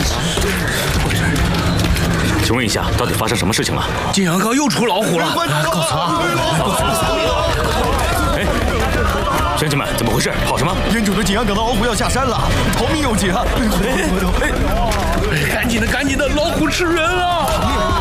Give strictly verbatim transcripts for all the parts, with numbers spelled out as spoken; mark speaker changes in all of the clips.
Speaker 1: 请问一下，到底发生什么事情了？
Speaker 2: 景阳冈又出老虎了！
Speaker 3: 告辞啊！
Speaker 1: 哎，乡亲们，怎么回事？跑什么？
Speaker 3: 严主的景阳冈的老虎要下山了，逃命有紧啊！
Speaker 2: 哎，赶紧的，赶紧的，老虎吃人了！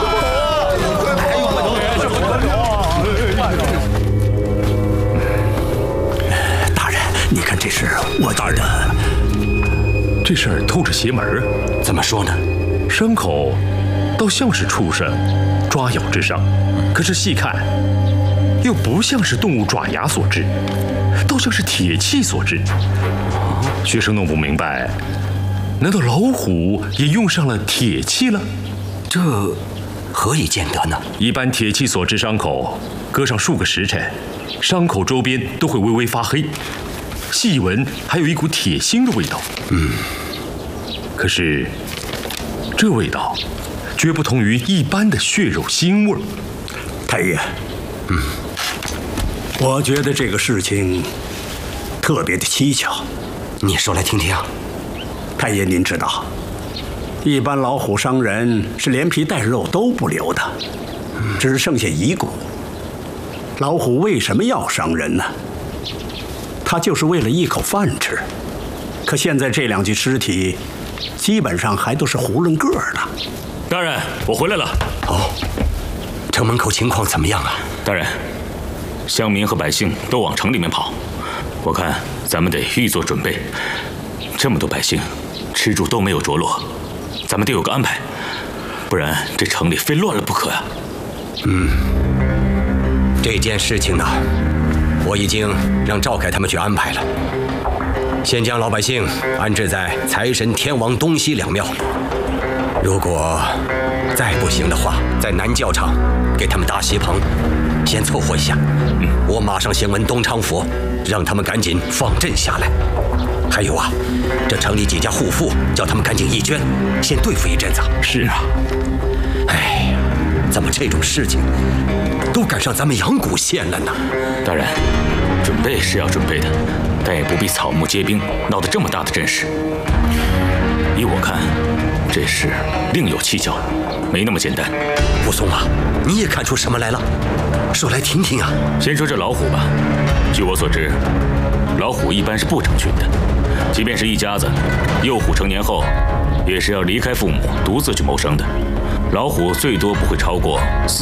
Speaker 4: 大人，你看这是我大人，
Speaker 5: 这事儿透着邪门啊！
Speaker 4: 怎么说呢？
Speaker 5: 伤口倒像是畜生抓咬之伤，可是细看，又不像是动物爪牙所致，倒像是铁器所致。学生弄不明白，难道老虎也用上了铁器了？
Speaker 4: 这何以见得呢？
Speaker 5: 一般铁器所致伤口，隔上数个时辰，伤口周边都会微微发黑，细闻还有一股铁腥的味道。
Speaker 4: 嗯，
Speaker 5: 可是这味道绝不同于一般的血肉腥味。
Speaker 4: 太爷，嗯，我觉得这个事情特别的蹊跷。你说来听听。太爷，您知道，一般老虎伤人是连皮带肉都不留的，只剩下遗骨。老虎为什么要伤人呢？它就是为了一口饭吃。可现在这两具尸体，基本上还都是囫囵个儿的。
Speaker 1: 大人，我回来了。
Speaker 4: 哦，城门口情况怎么样啊？
Speaker 1: 大人，乡民和百姓都往城里面跑，我看咱们得预做准备。这么多百姓，吃住都没有着落，咱们得有个安排，不然这城里非乱了不可呀。
Speaker 4: 嗯，这件事情呢，我已经让赵凯他们去安排了。先将老百姓安置在财神天王东西两庙，如果再不行的话，在南教场给他们搭席棚，先凑合一下。嗯，我马上先问东昌府，让他们赶紧放阵下来。还有啊，这城里几家户妇，叫他们赶紧义捐，先对付一阵子。
Speaker 5: 是啊，
Speaker 4: 哎呀，怎么这种事情都赶上咱们阳谷县了呢？
Speaker 1: 大人，准备是要准备的，但也不必草木皆兵，闹得这么大的阵势。依我看，这事另有蹊跷，没那么简单。
Speaker 4: 武松啊，你也看出什么来了？说来听听啊。
Speaker 1: 先说这老虎吧，据我所知，老虎一般是不成群的，即便是一家子，幼虎成年后，也是要离开父母，独自去谋生的。老虎最多不会超过四